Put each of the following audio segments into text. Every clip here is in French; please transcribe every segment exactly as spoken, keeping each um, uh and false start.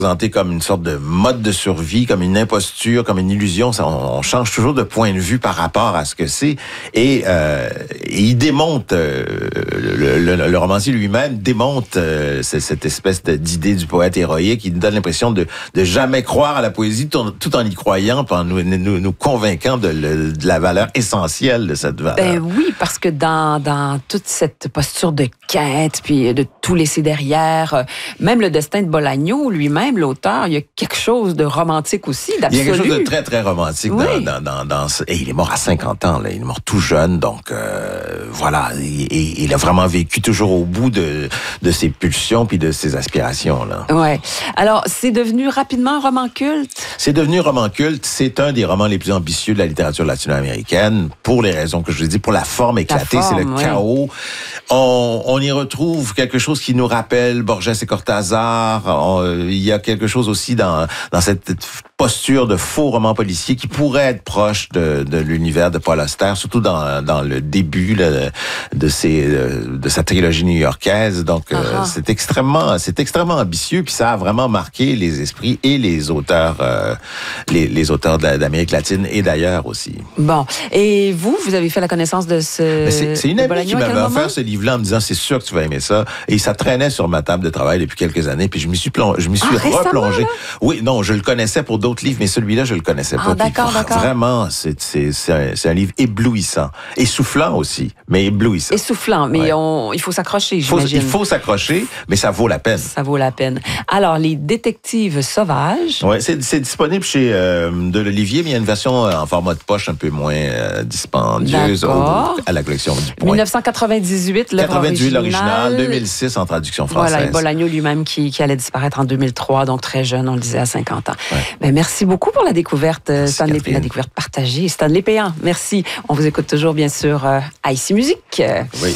présenté comme une sorte de mode de survie, comme une imposture, comme une illusion. Ça, on, on change toujours de point de vue par rapport à ce que c'est. Et, euh, et il démonte, euh, le, le, le romancier lui-même démonte euh, cette espèce d'idée du poète héroïque. Il nous donne l'impression de, de jamais croire à la poésie tout en, tout en y croyant, en nous, nous, nous convainquant de, le, de la valeur essentielle de cette valeur. Ben oui, parce que dans, dans toute cette posture de quête, puis de tout laisser derrière, même le destin de Bolaño lui-même, l'auteur, il y a quelque chose de romantique aussi, d'absolu. Il y a quelque chose de très, très romantique oui. dans, dans, dans, dans ce... Et il est mort à cinquante ans, là. Il est mort tout jeune, donc euh, voilà. Et, et, il a vraiment vécu toujours au bout de, de ses pulsions puis de ses aspirations, là. Ouais. Alors, c'est devenu rapidement un roman culte? C'est devenu un roman culte. C'est un des romans les plus ambitieux de la littérature latino-américaine, pour les raisons que je vous ai dit, pour la forme éclatée, c'est le oui. chaos. On, on y retrouve quelque chose qui nous rappelle Borges et Cortázar. On, il y a quelque chose aussi dans, dans cette posture de faux roman policier qui pourrait être proche de, de l'univers de Paul Auster, surtout dans, dans le début là, de, ses, de sa trilogie new-yorkaise. Donc, uh-huh. euh, c'est extrêmement, c'est extrêmement ambitieux, puis ça a vraiment marqué les esprits et les auteurs, euh, les, les auteurs d'Amérique latine et d'ailleurs aussi. Bon. Et vous, vous avez fait la connaissance de ce... C'est, c'est une amie qui m'avait offert ce livre-là en me disant, c'est sûr que tu vas aimer ça. Et ça traînait sur ma table de travail depuis quelques années, puis je m'y suis plongé, je m'y suis ah, replongé. Oui, non, je le connaissais pour d'autres livres, mais celui-là, je le connaissais ah, pas. D'accord, puis, d'accord. Vraiment, c'est, c'est, c'est, un, c'est un livre éblouissant. Essoufflant aussi, mais éblouissant. Essoufflant, mais ouais. on, il faut s'accrocher, faut, j'imagine. Il faut s'accrocher, mais ça vaut la peine. Ça vaut la peine. Alors, Les Détectives sauvages. Oui, c'est, c'est disponible chez euh, de l'Olivier, mais il y a une version en format de poche un peu moins euh, dispendieuse au, à la collection du Point. dix-neuf cent quatre-vingt-dix-huit, l'œuvre quatre-vingt-dix-huit, originale. l'original, deux mille six en traduction française. Voilà, et Bolaño lui-même qui, qui allait disparaître en deux mille trois, donc très jeune, on le disait, à cinquante ans. Ouais. Ben, merci beaucoup pour la découverte, merci, Stanley, la découverte partagée. Stanley Péan, merci. On vous écoute toujours, bien sûr, euh, à Ici Musique. Oui.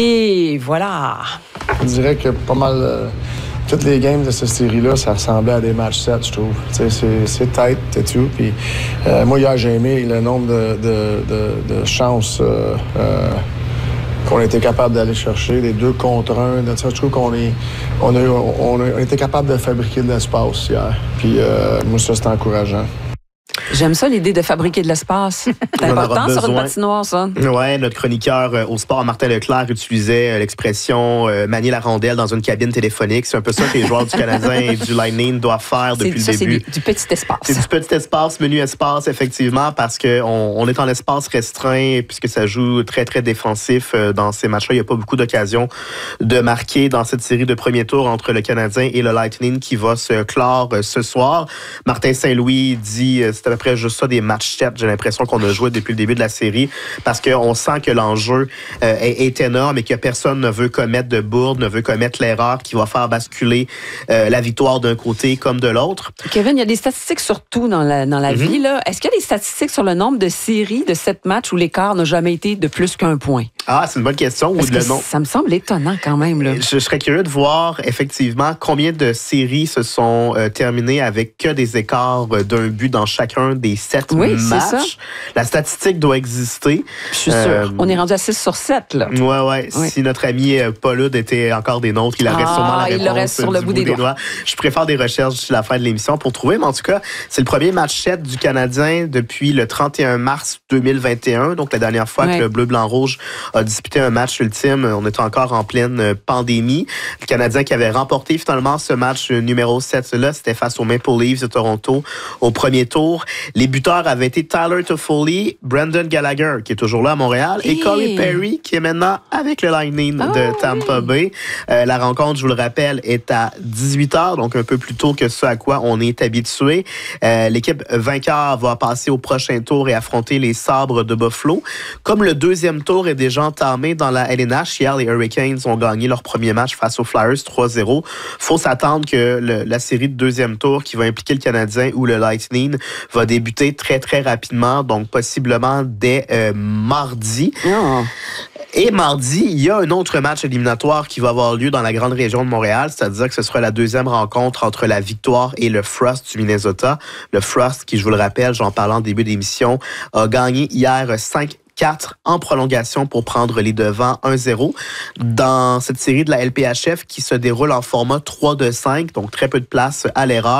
Et voilà. Je dirais que pas mal... Euh... Toutes les games de cette série-là, ça ressemblait à des matchs sets, je trouve. C'est, c'est tight et tout. Puis, euh, moi, hier, j'ai aimé le nombre de, de, de, de chances euh, euh, qu'on a été capable d'aller chercher, les deux contre un. Je trouve qu'on est, on a, on a, on a été capable de fabriquer de l'espace hier. Puis, euh, moi, ça, c'était encourageant. J'aime ça, l'idée de fabriquer de l'espace. C'est important sur une patinoire, ça. Oui, notre chroniqueur euh, au sport, Martin Leclerc, utilisait euh, l'expression euh, manier la rondelle dans une cabine téléphonique. C'est un peu ça que les joueurs du Canadien et du Lightning doivent faire depuis ça, le début. C'est du, du petit espace. C'est du petit espace, menu espace, effectivement, parce qu'on on est en espace restreint, puisque ça joue très, très défensif euh, dans ces matchs-là. Il n'y a pas beaucoup d'occasions de marquer dans cette série de premier tour entre le Canadien et le Lightning qui va se clore euh, ce soir. Martin Saint-Louis dit... Euh, c'est à peu près juste ça, des matchs têtes. J'ai l'impression qu'on a joué depuis le début de la série parce qu'on sent que l'enjeu euh, est, est énorme et que personne ne veut commettre de bourde, ne veut commettre l'erreur qui va faire basculer euh, la victoire d'un côté comme de l'autre. Kevin, il y a des statistiques surtout dans la, dans la mm-hmm. vie. Là. Est-ce qu'il y a des statistiques sur le nombre de séries de sept matchs où l'écart n'a jamais été de plus qu'un point? Ah, c'est une bonne question. Parce ou le que nom. Ça me semble étonnant quand même. Là. Je, je serais curieux de voir effectivement combien de séries se sont euh, terminées avec que des écarts euh, d'un but dans chacun des sept oui, matchs. C'est ça. La statistique doit exister. Je suis euh, sûre. On est rendu à six sur sept. Là. Ouais, ouais. Oui. Si notre ami euh, Paulude était encore des nôtres, il aurait ah, sûrement la réponse. Il l'aurait sur le bout, bout des, des doigts. doigts. Je préfère des recherches d'ici la fin de l'émission pour trouver, mais en tout cas, c'est le premier match sept du Canadien depuis le trente et un mars deux mille vingt et un, donc la dernière fois ouais. que le Bleu-Blanc-Rouge a disputé un match ultime. On est encore en pleine pandémie. Le Canadien qui avait remporté finalement ce match numéro sept-là, c'était face aux Maple Leafs de Toronto au premier tour. Les buteurs avaient été Tyler Toffoli, Brendan Gallagher, qui est toujours là à Montréal, et, et Corey Perry, qui est maintenant avec le Lightning oh, de Tampa oui. Bay. Euh, la rencontre, je vous le rappelle, est à dix-huit heures, donc un peu plus tôt que ce à quoi on est habitué. Euh, l'équipe vainqueur va passer au prochain tour et affronter les Sabres de Buffalo. Comme le deuxième tour est déjà entamé dans la L N H, hier, les Hurricanes ont gagné leur premier match face aux Flyers trois zéro. Faut s'attendre que le, la série de deuxième tour qui va impliquer le Canadien ou le Lightning va débuter très, très rapidement, donc possiblement dès euh, mardi. Oh. Et mardi, il y a un autre match éliminatoire qui va avoir lieu dans la grande région de Montréal, c'est-à-dire que ce sera la deuxième rencontre entre la Victoire et le Frost du Minnesota. Le Frost, qui, je vous le rappelle, j'en parlais en début d'émission, a gagné hier cinq quatre en prolongation pour prendre les devants un zéro. Dans cette série de la L P H F qui se déroule en format trois de cinq, donc très peu de place à l'erreur.